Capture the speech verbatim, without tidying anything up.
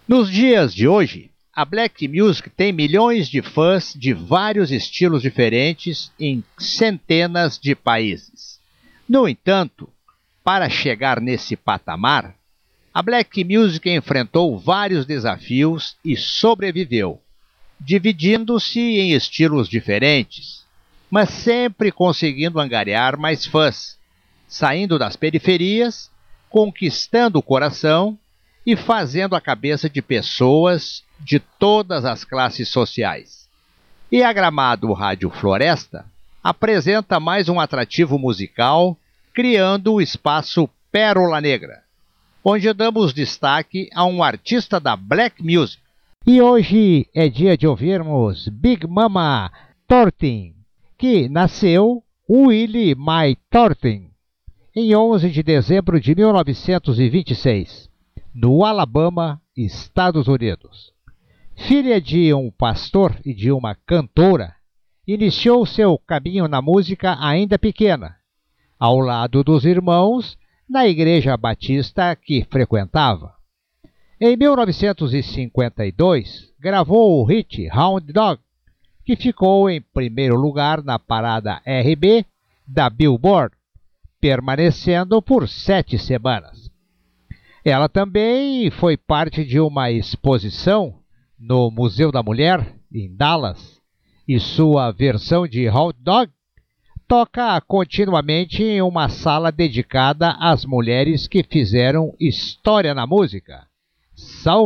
Nos dias de hoje, a Black Music tem milhões de fãs de vários estilos diferentes em centenas de países. No entanto, para chegar nesse patamar, a Black Music enfrentou vários desafios e sobreviveu, dividindo-se em estilos diferentes, mas sempre conseguindo angariar mais fãs, saindo das periferias, conquistando o coração e fazendo a cabeça de pessoas de todas as classes sociais. E a Gramado Rádio Floresta apresenta mais um atrativo musical, criando o espaço Pérola Negra, onde damos destaque a um artista da Black Music. E hoje é dia de ouvirmos Big Mama Thornton, que nasceu Willie Mae Thornton em onze de dezembro de mil novecentos e vinte e seis, no Alabama, Estados Unidos. Filha de um pastor e de uma cantora, iniciou seu caminho na música ainda pequena, ao lado dos irmãos, na igreja batista que frequentava. Em mil novecentos e cinquenta e dois, gravou o hit Hound Dog, que ficou em primeiro lugar na parada R B da Billboard, permanecendo por sete semanas. Ela também foi parte de uma exposição no Museu da Mulher, em Dallas, e sua versão de Hound Dog toca continuamente em uma sala dedicada às mulheres que fizeram história na música. Salve!